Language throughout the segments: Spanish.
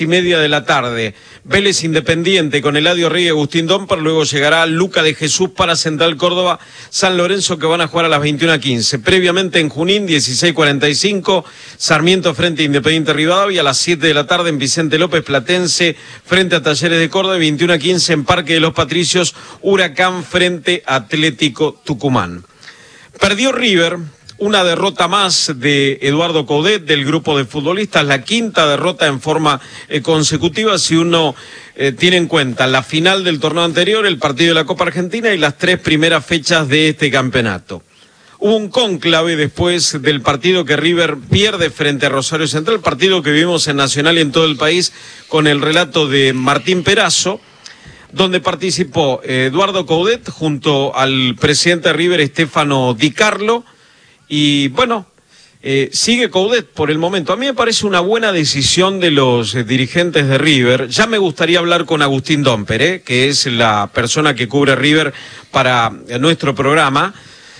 y media de la tarde. Vélez Independiente con Eladio Rey y Agustín Domper, luego llegará Luca de Jesús para Central Córdoba, San Lorenzo, que van a jugar a las 21:15. Previamente en Junín, 16:45, Sarmiento frente a Independiente Rivadavia, a las 7 de la tarde en Vicente López, Platense frente a Talleres de Córdoba, 21:15 en Parque de los Patricios, Huracán frente a Atlético Tucumán. Perdió River. Una derrota más de Eduardo Coudet, del grupo de futbolistas, la quinta derrota en forma consecutiva, si uno tiene en cuenta la final del torneo anterior, el partido de la Copa Argentina y las 3 primeras fechas de este campeonato. Hubo un cónclave después del partido que River pierde frente a Rosario Central, partido que vimos en Nacional y en todo el país, con el relato de Martín Perazo, donde participó Eduardo Coudet junto al presidente de River, Stefano Di Carlo. Y bueno, sigue Coudet por el momento. A mí me parece una buena decisión de los dirigentes de River. Ya me gustaría hablar con Agustín Domper, que es la persona que cubre River para nuestro programa.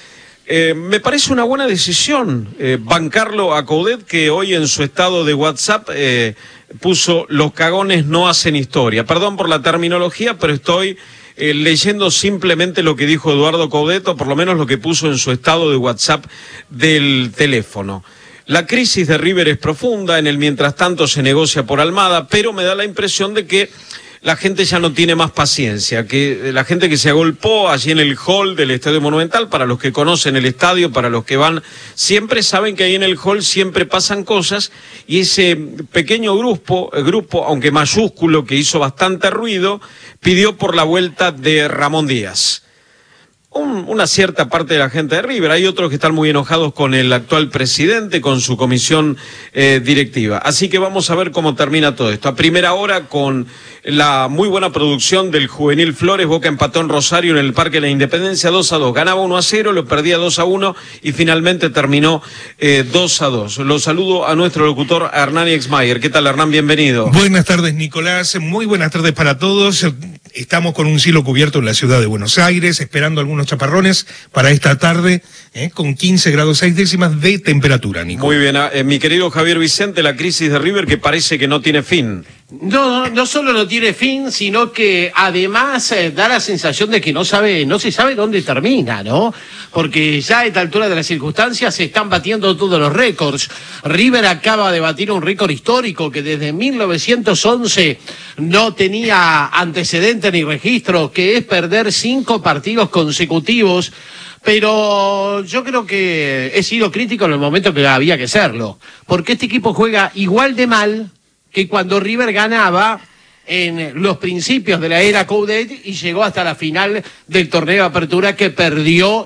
Me parece una buena decisión bancarlo a Coudet, que hoy en su estado de WhatsApp puso: los cagones no hacen historia. Perdón por la terminología, pero estoy leyendo simplemente lo que dijo Eduardo Coudet, o por lo menos lo que puso en su estado de WhatsApp del teléfono. La crisis de River es profunda, en el mientras tanto se negocia por Almada, pero me da la impresión de que la gente ya no tiene más paciencia, que la gente que se agolpó allí en el hall del Estadio Monumental, para los que conocen el estadio, para los que van siempre, saben que ahí en el hall siempre pasan cosas, y ese pequeño grupo, aunque mayúsculo, que hizo bastante ruido, pidió por la vuelta de Ramón Díaz. Una cierta parte de la gente de River. Hay otros que están muy enojados con el actual presidente, con su comisión directiva. Así que vamos a ver cómo termina todo esto. A primera hora, con la muy buena producción del juvenil Flores, Boca empató en Rosario en el Parque de la Independencia 2-2. Ganaba 1-0, lo perdía 2-1 y finalmente terminó 2-2. Lo saludo a nuestro locutor Hernán Exmayer. ¿Qué tal, Hernán? Bienvenido. Buenas tardes, Nicolás. Muy buenas tardes para todos. Estamos con un cielo cubierto en la ciudad de Buenos Aires, esperando algunos chaparrones para esta tarde, con 15 grados 6 décimas de temperatura, Nico. Muy bien, mi querido Javier Vicente, la crisis de River, que parece que no tiene fin. No solo no tiene fin, sino que además da la sensación de que no se sabe dónde termina, ¿no? Porque ya a esta altura de las circunstancias se están batiendo todos los récords. River acaba de batir un récord histórico que desde 1911 no tenía antecedente ni registro, que es perder 5 partidos consecutivos. Pero yo creo que he sido crítico en el momento que había que serlo, porque este equipo juega igual de mal que cuando River ganaba en los principios de la era Coudet y llegó hasta la final del torneo de apertura, que perdió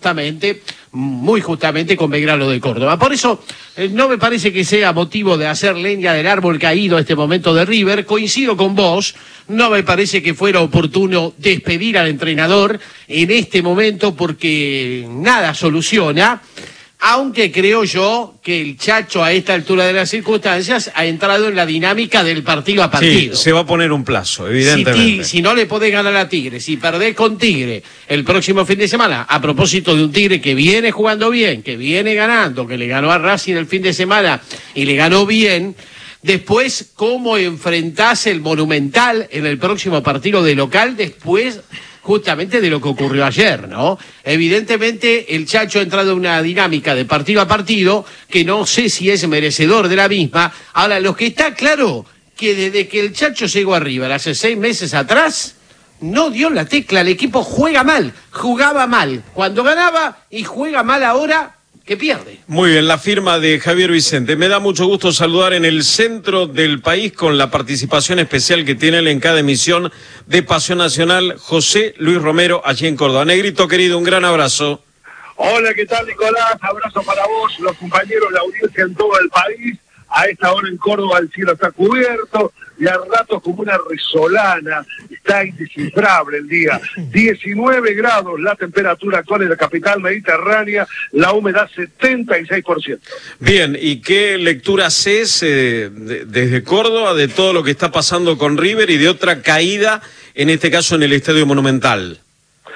muy justamente con Belgrano de Córdoba. Por eso no me parece que sea motivo de hacer leña del árbol caído este momento de River. Coincido con vos, no me parece que fuera oportuno despedir al entrenador en este momento, porque nada soluciona. Aunque creo yo que el Chacho a esta altura de las circunstancias ha entrado en la dinámica del partido a partido. Sí, se va a poner un plazo, evidentemente. Si no le podés ganar a Tigre, si perdés con Tigre el próximo fin de semana, a propósito de un Tigre que viene jugando bien, que viene ganando, que le ganó a Racing el fin de semana y le ganó bien, después cómo enfrentás el Monumental en el próximo partido de local, después justamente de lo que ocurrió ayer, ¿no? Evidentemente el Chacho ha entrado en una dinámica de partido a partido que no sé si es merecedor de la misma. Ahora, lo que está claro, que desde que el Chacho llegó arriba, hace 6 meses atrás, no dio la tecla. El equipo jugaba mal cuando ganaba y juega mal ahora que pierde. Muy bien, la firma de Javier Vicente. Me da mucho gusto saludar en el centro del país, con la participación especial que tiene él en cada emisión de Pasión Nacional, José Luis Romero, allí en Córdoba. Negrito querido, un gran abrazo. Hola, ¿qué tal, Nicolás? Abrazo para vos, los compañeros, la audiencia en todo el país. A esta hora en Córdoba el cielo está cubierto y a ratos como una resolana. Está indescifrable el día. 19 grados la temperatura actual en la capital mediterránea, la humedad 76%. Bien, ¿y qué lectura haces desde Córdoba de todo lo que está pasando con River y de otra caída, en este caso en el Estadio Monumental?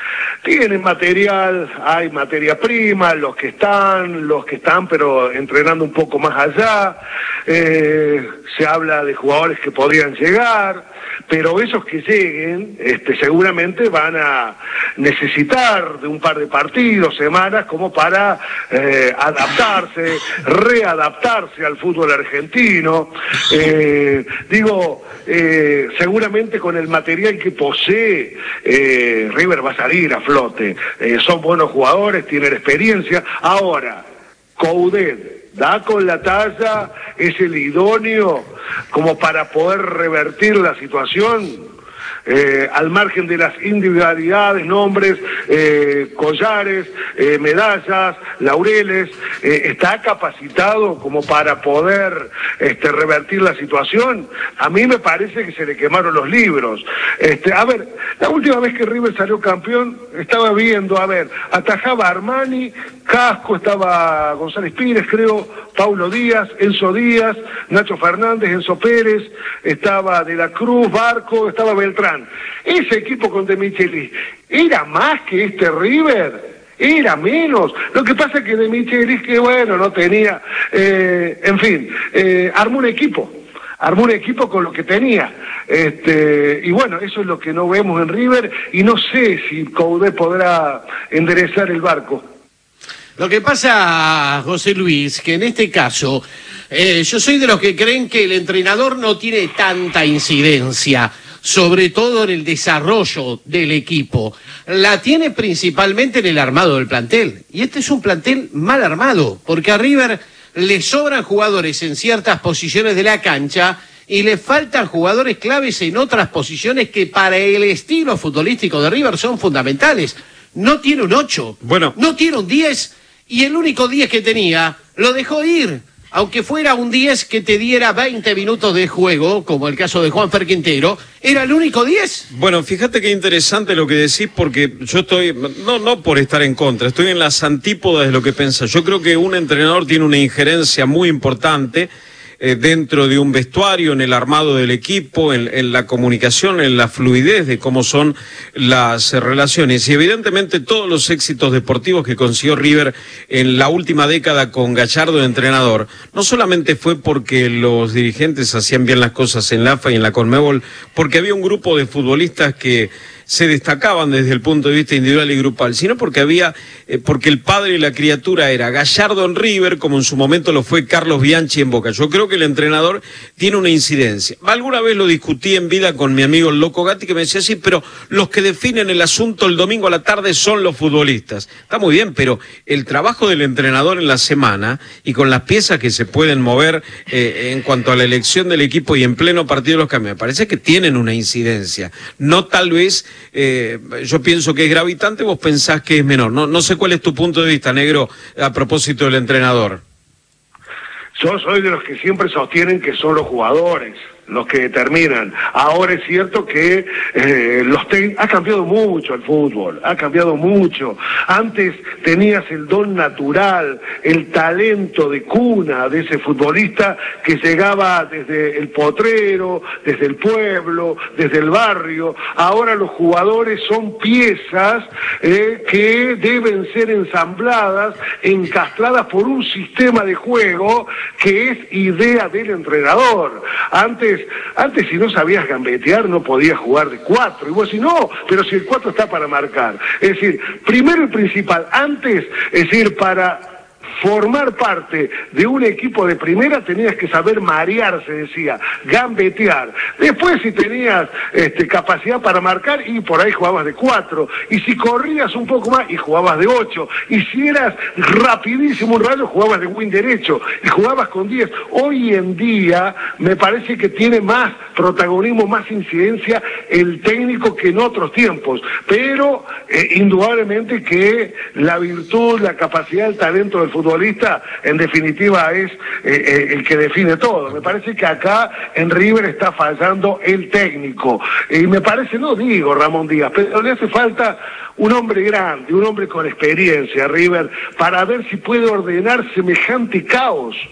Tienen material, hay materia prima, los que están, pero entrenando un poco más allá. Se habla de jugadores que podrían llegar, pero esos que lleguen, seguramente van a necesitar de un par de partidos, semanas, como para adaptarse, readaptarse al fútbol argentino. Seguramente con el material que posee, River va a salir a flote. Son buenos jugadores, tienen experiencia. Ahora, Coudet da con la talla, es el idóneo como para poder revertir la situación. Al margen de las individualidades, nombres, collares, medallas, laureles, está capacitado como para poder revertir la situación. A mí me parece que se le quemaron los libros. La última vez que River salió campeón, estaba viendo, atajaba Armani, Casco, estaba González Pires, creo, Paulo Díaz, Enzo Díaz, Nacho Fernández, Enzo Pérez, estaba De la Cruz, Barco, estaba Beltrán. Ese equipo con De Michelis era más que este River, era menos. Lo que pasa es que De Michelis, que bueno, no tenía, armó un equipo con lo que tenía. Y bueno, eso es lo que no vemos en River, y no sé si Coudet podrá enderezar el barco. Lo que pasa, José Luis, que en este caso, yo soy de los que creen que el entrenador no tiene tanta incidencia, sobre todo en el desarrollo del equipo. La tiene principalmente en el armado del plantel. Y este es un plantel mal armado, porque a River le sobran jugadores en ciertas posiciones de la cancha y le faltan jugadores claves en otras posiciones que para el estilo futbolístico de River son fundamentales. No tiene un 8, no tiene un 10, y el único 10 que tenía lo dejó ir. Aunque fuera un 10 que te diera 20 minutos de juego, como el caso de Juanfer Quintero, ¿era el único 10? Bueno, fíjate qué interesante lo que decís, porque yo estoy, no por estar en contra, estoy en las antípodas de lo que pensás. Yo creo que un entrenador tiene una injerencia muy importante dentro de un vestuario, en el armado del equipo, en la comunicación, en la fluidez de cómo son las relaciones. Y evidentemente todos los éxitos deportivos que consiguió River en la última década con Gallardo de entrenador, no solamente fue porque los dirigentes hacían bien las cosas en la AFA y en la Conmebol, porque había un grupo de futbolistas que se destacaban desde el punto de vista individual y grupal, sino porque porque el padre y la criatura era Gallardo en River, como en su momento lo fue Carlos Bianchi en Boca. Yo creo que el entrenador tiene una incidencia. Alguna vez lo discutí en vida con mi amigo el Loco Gatti, que me decía, sí, pero los que definen el asunto el domingo a la tarde son los futbolistas. Está muy bien, pero el trabajo del entrenador en la semana y con las piezas que se pueden mover en cuanto a la elección del equipo y en pleno partido de los cambios, me parece que tienen una incidencia. No tal vez, yo pienso que es gravitante, vos pensás que es menor. No sé cuál es tu punto de vista, Negro, a propósito del entrenador. Yo soy de los que siempre sostienen que son los jugadores los que determinan. Ahora es cierto que ha cambiado mucho el fútbol, ha cambiado mucho. Antes tenías el don natural, el talento de cuna de ese futbolista que llegaba desde el potrero, desde el pueblo, desde el barrio. Ahora los jugadores son piezas que deben ser ensambladas, encastradas por un sistema de juego que es idea del entrenador. Antes si no sabías gambetear no podías jugar de 4, y vos decís, no, pero si el 4 está para marcar. Es decir, primero y principal, para formar parte de un equipo de primera tenías que saber marear, se decía, gambetear. Después si tenías capacidad para marcar, y por ahí jugabas de 4, y si corrías un poco más y jugabas de 8, y si eras rapidísimo un rayo jugabas de wing derecho y jugabas con 10. Hoy en día me parece que tiene más protagonismo, más incidencia el técnico que en otros tiempos, pero indudablemente que la virtud, la capacidad, el talento del futbolista en definitiva es el que define todo. Me parece que acá en River está fallando el técnico, y me parece, no digo Ramón Díaz, pero le hace falta un hombre grande, un hombre con experiencia a River, para ver si puede ordenar semejante caos.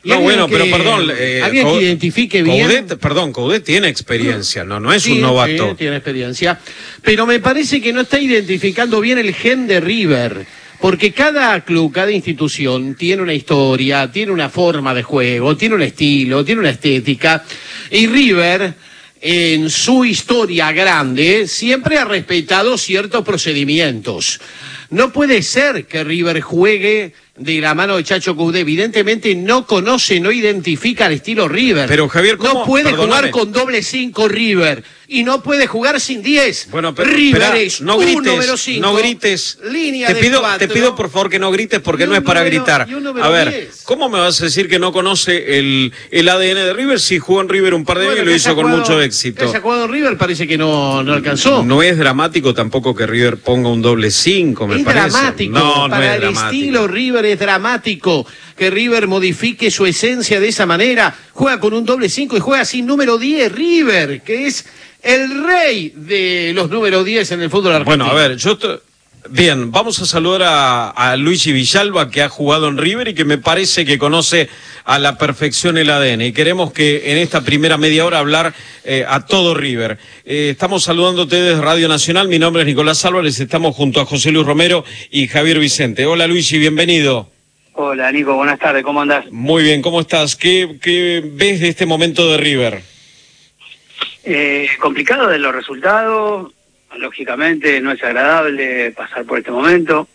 No, bueno, pero perdón, alguien que identifique bien. Coudet tiene experiencia, no es Sí, un novato. Sí, tiene experiencia, pero me parece que no está identificando bien el gen de River, porque cada club, cada institución tiene una historia, tiene una forma de juego, tiene un estilo, tiene una estética, y River, en su historia grande, siempre ha respetado ciertos procedimientos. No puede ser que River juegue de la mano de Chacho Coudet. Evidentemente no conoce, no identifica el estilo River. Pero Javier, ¿cómo? No puede Perdóname. jugar con doble 5 River. Y no puede jugar sin 10. Bueno, pero River esperá, es no un grites, número 5. no grites. Línea Te de pido, 4, te pido por favor que no grites porque y no un es para número- gritar. y un número A ver, 10. ¿cómo me vas a decir que no conoce el ADN de River si jugó en River un par de años y lo que hizo haya con jugado- mucho que éxito? haya jugado en River parece que no alcanzó. No es dramático tampoco que River ponga un doble 5, me Es parece. dramático, No para es el dramático. estilo River es dramático que River modifique su esencia de esa manera, juega con un doble 5 y juega sin número 10 River, que es el rey de los números 10 en el fútbol argentino. Bueno, a ver, bien, vamos a saludar a Luigi Villalba, que ha jugado en River y que me parece que conoce a la perfección el ADN. Y queremos que en esta primera media hora hablar a todo River. Estamos saludándote desde Radio Nacional, mi nombre es Nicolás Álvarez, estamos junto a José Luis Romero y Javier Vicente. Hola Luigi, bienvenido. Hola Nico, buenas tardes, ¿cómo andás? Muy bien, ¿cómo estás? ¿Qué ves de este momento de River? Complicado de los resultados, lógicamente no es agradable pasar por este momento,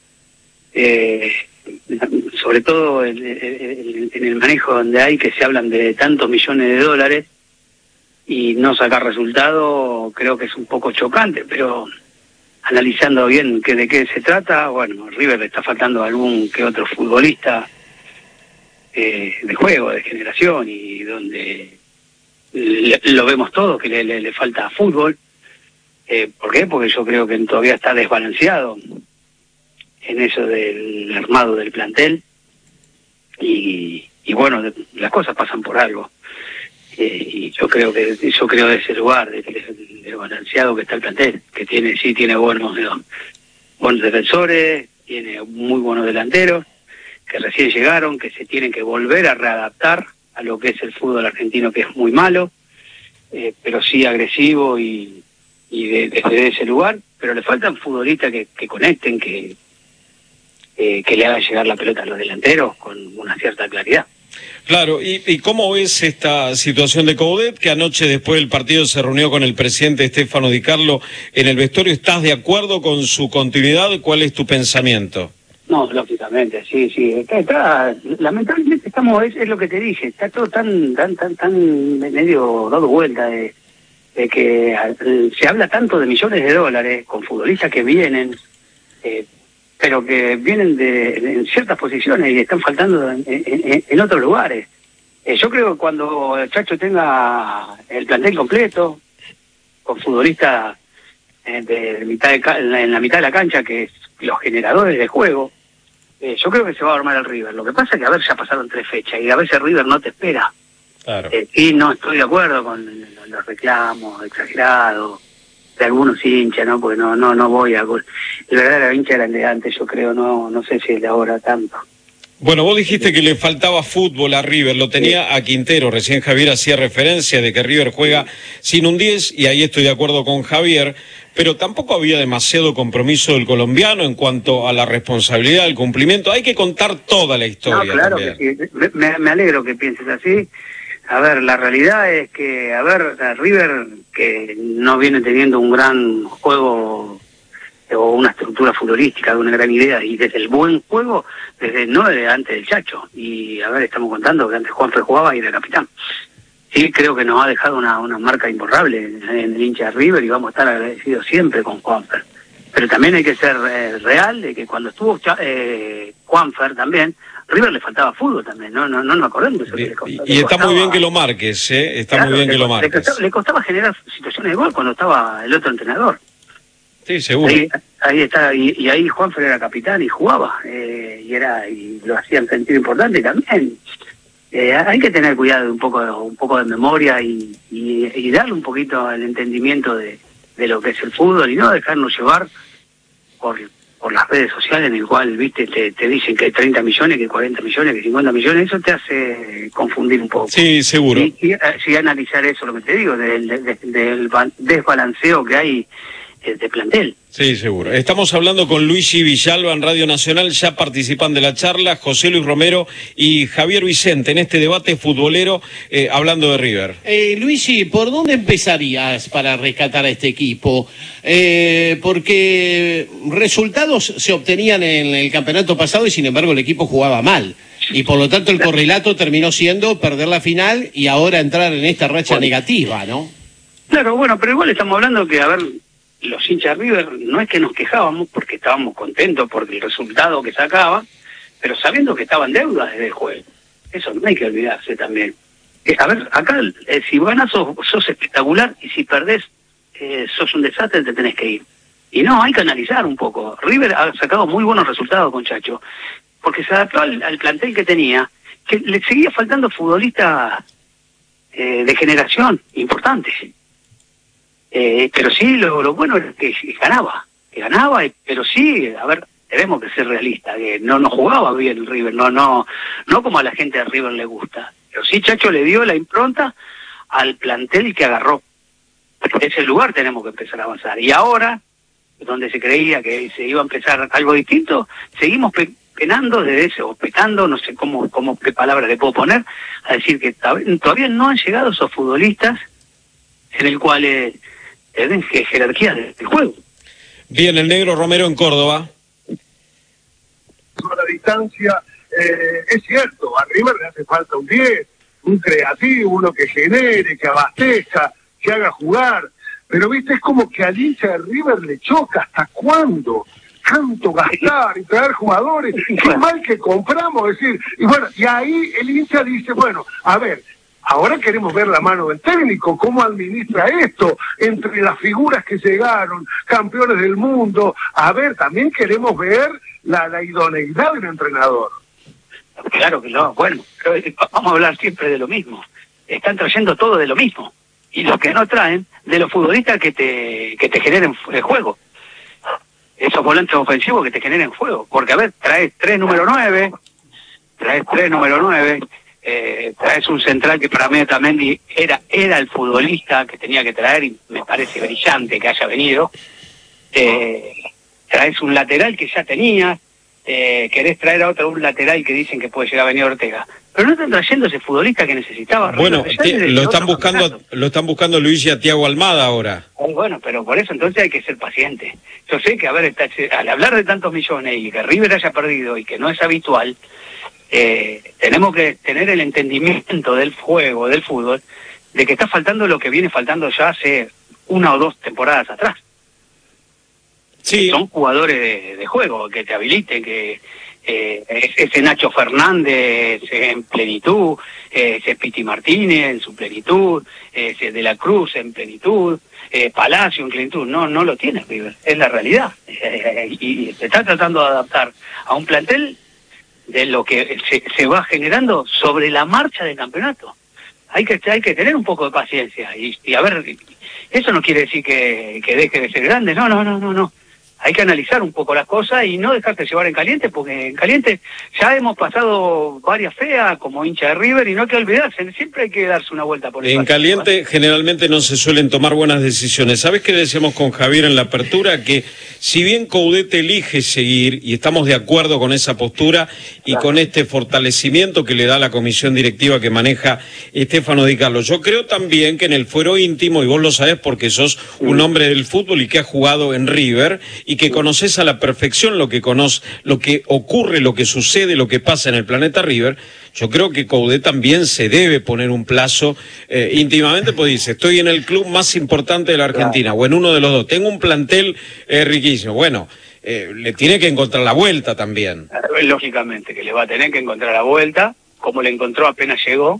sobre todo en el manejo donde hay que se hablan de tantos millones de dólares y no sacar resultado creo que es un poco chocante, pero analizando bien de qué se trata, bueno, River le está faltando algún que otro futbolista de juego, de generación, y donde lo vemos todos, que le falta fútbol. ¿Por qué? Porque yo creo que todavía está desbalanceado en eso del armado del plantel, y bueno, las cosas pasan por algo. Y yo creo de ese lugar, de desbalanceado que está el plantel, que tiene buenos defensores, tiene muy buenos delanteros, que recién llegaron, que se tienen que volver a readaptar a lo que es el fútbol argentino, que es muy malo, pero sí agresivo y desde ese lugar, pero le faltan futbolistas que conecten, que le hagan llegar la pelota a los delanteros con una cierta claridad. Claro, ¿y cómo ves esta situación de Coudet, que anoche después del partido se reunió con el presidente Stefano Di Carlo en el vestuario? ¿Estás de acuerdo con su continuidad? ¿Cuál es tu pensamiento? No, lógicamente, sí. Lamentablemente es lo que te dije, está todo tan medio dado vuelta de que se habla tanto de millones de dólares con futbolistas que vienen, pero que vienen en ciertas posiciones y están faltando en otros lugares. Yo creo que cuando el Chacho tenga el plantel completo, con futbolistas en la mitad de la cancha, que es los generadores de juego, yo creo que se va a armar el River. Lo que pasa es que, ya pasaron 3 fechas y a veces River no te espera. Claro. Y no estoy de acuerdo con los reclamos exagerados de algunos hinchas, ¿no? Porque no voy a... El verdadero hincha era el de antes, yo creo, no sé si el de ahora tanto. Bueno, vos dijiste que le faltaba fútbol a River, lo tenía a Quintero, recién Javier hacía referencia de que River juega sin un 10, y ahí estoy de acuerdo con Javier, pero tampoco había demasiado compromiso del colombiano en cuanto a la responsabilidad, el cumplimiento. Hay que contar toda la historia. No, claro también. que sí, me alegro que pienses así. A ver, la realidad es que, River, que no viene teniendo un gran juego o una estructura futbolística, de una gran idea, y desde el buen juego, desde antes del Chacho, y estamos contando que antes Juanfer jugaba y era capitán. Sí, creo que nos ha dejado una marca imborrable en el hincha de River, y vamos a estar agradecidos siempre con Juanfer. Pero también hay que ser real de que cuando estuvo Juanfer también, River le faltaba fútbol también, no nos acordemos de eso. Y está muy bien que lo marques, está claro, muy bien que lo marques. Le costaba generar situaciones de gol cuando estaba el otro entrenador. Sí, seguro. Ahí está, y ahí Juanfer era capitán y jugaba, y lo hacían sentir importante también. Hay que tener cuidado, un poco de memoria y darle un poquito el entendimiento de lo que es el fútbol, y no dejarnos llevar por las redes sociales, en el cual, viste, te dicen que hay 30 millones, que 40 millones, que 50 millones, eso te hace confundir un poco. Sí, seguro. Y analizar eso, lo que te digo, del desbalanceo que hay de plantel. Sí, seguro. Estamos hablando con Luigi Villalba en Radio Nacional, ya participan de la charla José Luis Romero y Javier Vicente en este debate futbolero hablando de River. Luigi, ¿por dónde empezarías para rescatar a este equipo? Porque resultados se obtenían en el campeonato pasado y sin embargo el equipo jugaba mal. Y por lo tanto el correlato terminó siendo perder la final y ahora entrar en esta racha negativa, ¿no? Claro, bueno, pero igual estamos hablando que, a ver, los hinchas de River no es que nos quejábamos porque estábamos contentos por el resultado que sacaba, pero sabiendo que estaban deudas desde el juego. Eso no hay que olvidarse también. A ver, acá si ganas sos espectacular y si perdés sos un desastre, te tenés que ir. Y no, hay que analizar un poco. River ha sacado muy buenos resultados con Chacho, porque se adaptó al plantel que tenía, que le seguía faltando futbolistas de generación importantes. Pero sí, lo bueno es que ganaba, pero sí, a ver, tenemos que ser realistas, que no jugaba bien el River, no como a la gente de River le gusta, pero sí Chacho le dio la impronta al plantel que agarró. En ese lugar tenemos que empezar a avanzar, y ahora, donde se creía que se iba a empezar algo distinto, seguimos penando desde ese, o pecando, no sé qué palabra le puedo poner, a decir que todavía no han llegado esos futbolistas en el cual tienen jerarquía del juego. Bien, el negro Romero en Córdoba. A la distancia, es cierto, a River le hace falta un 10, un creativo, uno que genere, que abastezca, que haga jugar, pero viste, es como que al hincha de River le choca. ¿Hasta cuándo? Tanto gastar y traer jugadores, qué mal que compramos, es decir, y bueno, y ahí el hincha dice, bueno, a ver, ahora queremos ver la mano del técnico, cómo administra esto, entre las figuras que llegaron, campeones del mundo. A ver, también queremos ver la idoneidad del entrenador. Claro que no, bueno, pero vamos a hablar siempre de lo mismo. Están trayendo todo de lo mismo. Y lo que no traen, de los futbolistas que te generen juego. Esos volantes ofensivos que te generen juego. Porque, a ver, traes 3 número 9, traes un central que para mí también era el futbolista que tenía que traer, y me parece brillante que haya venido. Traes un lateral que ya tenías, querés traer a un lateral que dicen que puede llegar a venir Ortega, pero no están trayendo ese futbolista que necesitaba. Bueno, lo están buscando Luigi a Thiago Almada ahora. Bueno, pero por eso entonces hay que ser paciente. Yo sé que, a ver, al hablar de tantos millones y que River haya perdido y que no es habitual, tenemos que tener el entendimiento del juego, del fútbol, de que está faltando lo que viene faltando ya hace 1 o 2 temporadas atrás. Sí. Son jugadores de juego, que te habiliten, que ese Nacho Fernández en plenitud, ese Piti Martínez en su plenitud, ese De la Cruz en plenitud, Palacio en plenitud. No lo tiene River, es la realidad. Y se está tratando de adaptar a un plantel de lo que se va generando sobre la marcha del campeonato. Hay que tener un poco de paciencia y a ver, eso no quiere decir que deje de ser grande, no. Hay que analizar un poco las cosas y no dejarte llevar en caliente, porque en caliente ya hemos pasado varias feas como hincha de River y no hay que olvidarse, siempre hay que darse una vuelta por el En caliente generalmente no se suelen tomar buenas decisiones. ¿Sabes qué decíamos con Javier en la apertura? Que si bien Coudet elige seguir, y estamos de acuerdo con esa postura y con este fortalecimiento que le da la comisión directiva que maneja Stefano Di Carlo, yo creo también que en el fuero íntimo, y vos lo sabés porque sos un hombre del fútbol y que has jugado en River, y que conoces a la perfección lo que ocurre, lo que sucede, lo que pasa en el planeta River, yo creo que Coudet también se debe poner un plazo íntimamente, pues dice, estoy en el club más importante de la Argentina, o en uno de los dos, tengo un plantel riquísimo, bueno, le tiene que encontrar la vuelta también. Lógicamente que le va a tener que encontrar la vuelta, como le encontró apenas llegó,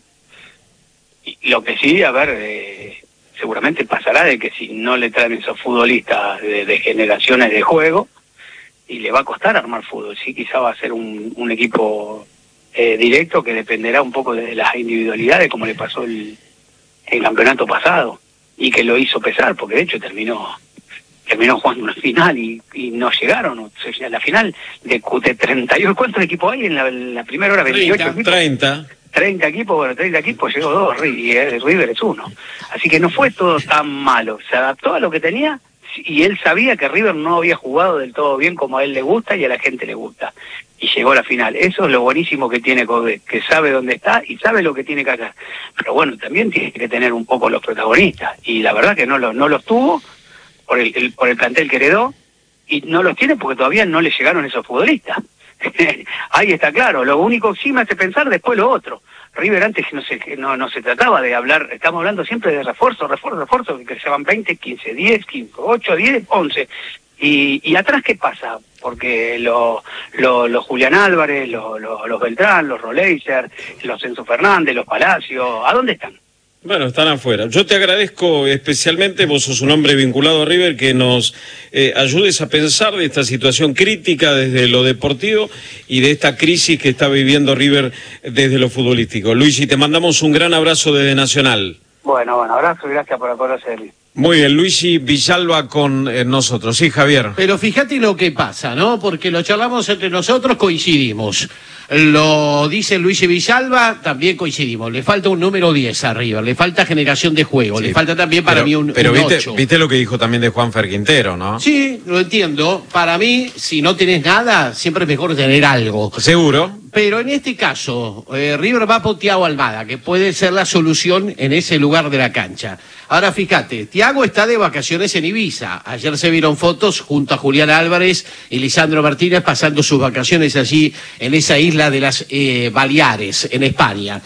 y lo que sí, a ver, seguramente pasará de que si no le traen esos futbolistas de generaciones de juego, y le va a costar armar fútbol, sí, quizá va a ser un equipo directo que dependerá un poco de las individualidades, como le pasó el campeonato pasado, y que lo hizo pesar, porque de hecho terminó terminó jugando una final y no llegaron. O sea, la final de 38, ¿cuántos equipos hay en la primera hora? 28 30 equipos, bueno, 30 equipos, llegó 2, y River es 1. Así que no fue todo tan malo, se adaptó a lo que tenía, y él sabía que River no había jugado del todo bien como a él le gusta y a la gente le gusta. Y llegó a la final. Eso es lo buenísimo que tiene Coudet, que sabe dónde está y sabe lo que tiene que hacer. Pero bueno, también tiene que tener un poco los protagonistas, y la verdad que no los tuvo por el plantel que heredó, y no los tiene porque todavía no le llegaron esos futbolistas. Ahí está claro. Lo único que sí me hace pensar después lo otro. River antes no se trataba de hablar, estamos hablando siempre de refuerzo, que se van 20, 15, 10, 15, 8, 10, 11. Y atrás, ¿qué pasa? Porque los Julián Álvarez, los Beltrán, los Roleiser, los Enzo Fernández, los Palacios, ¿a dónde están? Bueno, están afuera. Yo te agradezco especialmente, vos sos un hombre vinculado a River, que nos ayudes a pensar de esta situación crítica desde lo deportivo y de esta crisis que está viviendo River desde lo futbolístico. Luigi, te mandamos un gran abrazo desde Nacional. Bueno, abrazo y gracias por acordarse. Muy bien, Luigi Villalba con nosotros. Sí, Javier. Pero fíjate lo que pasa, ¿no? Porque lo charlamos entre nosotros, coincidimos. Lo dice Luigi Villalba, también coincidimos. Le falta un número 10 arriba, le falta generación de juego, sí. Le falta también para mí un 8. Viste lo que dijo también de Juanfer Quintero, ¿no? Sí, lo entiendo. Para mí, si no tenés nada, siempre es mejor tener algo. Seguro. Pero en este caso, River va por Thiago Almada, que puede ser la solución en ese lugar de la cancha. Ahora fíjate, Thiago está de vacaciones en Ibiza. Ayer se vieron fotos junto a Julián Álvarez y Lisandro Martínez pasando sus vacaciones allí en esa isla de las Baleares, en España.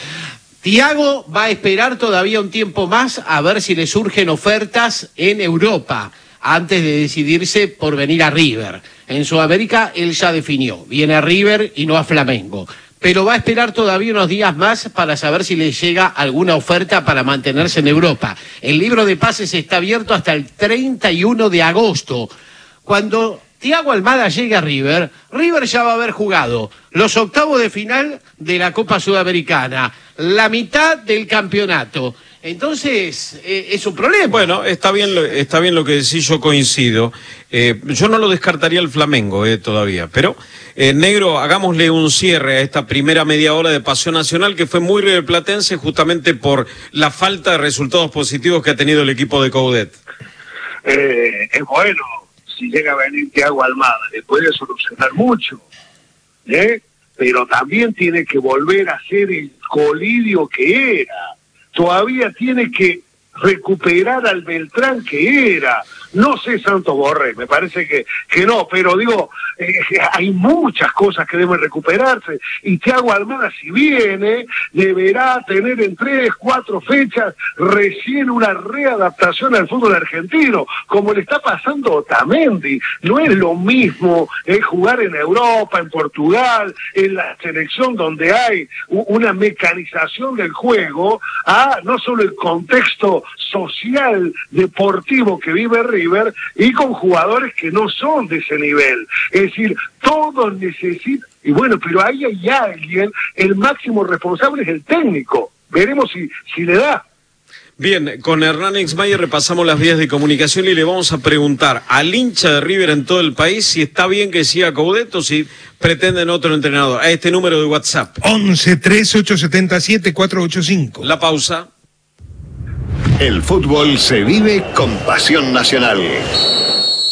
Thiago va a esperar todavía un tiempo más a ver si le surgen ofertas en Europa antes de decidirse por venir a River. En Sudamérica él ya definió, viene a River y no a Flamengo. Pero va a esperar todavía unos días más para saber si le llega alguna oferta para mantenerse en Europa. El libro de pases está abierto hasta el 31 de agosto. Cuando Thiago Almada llegue a River, River ya va a haber jugado los octavos de final de la Copa Sudamericana, la mitad del campeonato. Entonces, es un problema. Bueno, está bien lo que decís, yo coincido. Yo no lo descartaría el Flamengo todavía, pero, Negro, hagámosle un cierre a esta primera media hora de Pasión Nacional, que fue muy riverplatense justamente por la falta de resultados positivos que ha tenido el equipo de Coudet. Es bueno, si llega a venir Thiago Almada, le puede solucionar mucho, pero también tiene que volver a ser el colidio que era. Todavía tiene que recuperar al Beltrán que era. No sé Santos Borré, me parece que no, pero digo, hay muchas cosas que deben recuperarse, y Thiago Almada, si viene, deberá tener en 3, 4 fechas recién una readaptación al fútbol argentino, como le está pasando a Otamendi. No es lo mismo jugar en Europa, en Portugal, en la selección donde hay una mecanización del juego, a no solo el contexto social, deportivo que vive River, y con jugadores que no son de ese nivel. Es decir, todos necesitan, y bueno, pero ahí hay alguien, el máximo responsable es el técnico. Veremos si le da. Bien, con Hernán Exmayer repasamos las vías de comunicación y le vamos a preguntar al hincha de River en todo el país si está bien que siga Coudet o si pretenden otro entrenador. A este número de WhatsApp. 11-3877-485. La pausa. El fútbol se vive con Pasión Nacional.